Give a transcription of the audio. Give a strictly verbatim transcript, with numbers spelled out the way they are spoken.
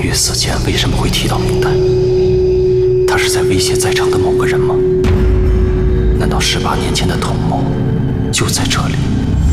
月死前为什么会提到名单？他是在威胁在场的某个人吗？难道十八年前的同谋就在这里？